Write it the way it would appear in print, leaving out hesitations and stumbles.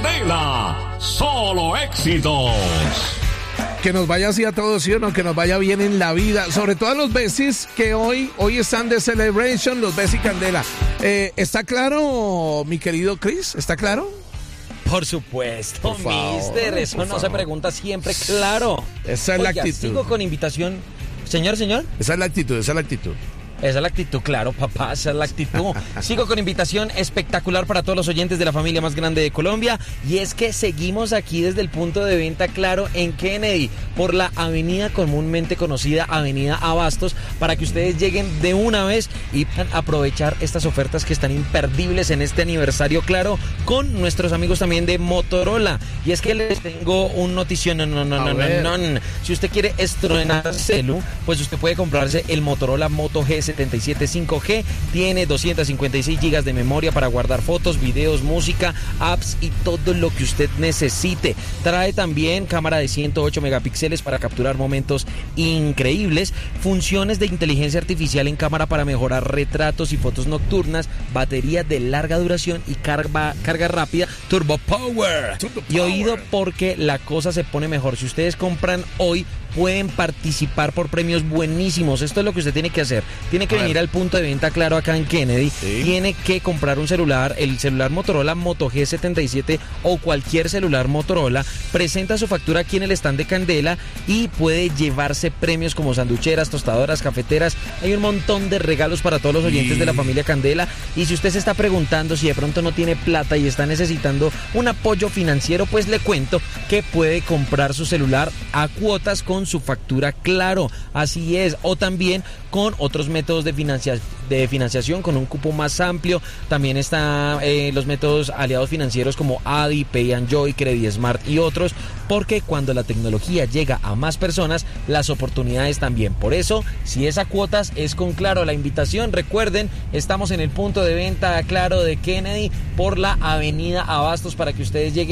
Candela, solo éxitos. Que nos vaya así a todos, ¿sí o no? Que nos vaya bien en la vida. Sobre todo a los Besis que hoy están de celebration, los Besis Candela. ¿Está claro, mi querido Chris? ¿Está claro? Por supuesto, por favor, mister. Eso no se pregunta siempre, claro. Esa es la actitud. Sigo con invitación. Señor. Esa es la actitud. Esa es la actitud, claro, papá, esa es la actitud. Sigo con invitación espectacular para todos los oyentes de la familia más grande de Colombia. Y es que seguimos aquí desde el punto de venta Claro en Kennedy, por la avenida comúnmente conocida Avenida Abastos, para que ustedes lleguen de una vez y puedan aprovechar estas ofertas que están imperdibles en este aniversario Claro con nuestros amigos también de Motorola. Y es que les tengo un notición. No. Si usted quiere estrenar celu, pues usted puede comprarse el Motorola Moto G77 5G, tiene 256 GB de memoria para guardar fotos, videos, música, apps y todo lo que usted necesite. Trae también cámara de 108 megapíxeles para capturar momentos increíbles, funciones de inteligencia artificial en cámara para mejorar retratos y fotos nocturnas, batería de larga duración y carga rápida, Turbo Power. Y oído, porque la cosa se pone mejor. Si ustedes compran hoy, pueden participar por premios buenísimos. Esto es lo que usted tiene que hacer. Tiene que venir al punto de venta Claro acá en Kennedy. Sí. Tiene que comprar un celular, el celular Motorola Moto G77 o cualquier celular Motorola. Presenta su factura aquí en el stand de Candela y puede llevarse premios como sanducheras, tostadoras, cafeteras. Hay un montón de regalos para todos los oyentes de la familia Candela. Y si usted se está preguntando si de pronto no tiene plata y está necesitando un apoyo financiero, pues le cuento que puede comprar su celular a cuotas con su factura Claro, así es, o también con otros métodos de financiación con un cupo más amplio. También están los métodos aliados financieros como Adi, Pay and Joy, Credit Smart y otros, porque cuando la tecnología llega a más personas, las oportunidades también. Por eso, si es a cuotas, es con Claro. La invitación, recuerden, estamos en el punto de venta Claro de Kennedy por la Avenida Abastos para que ustedes lleguen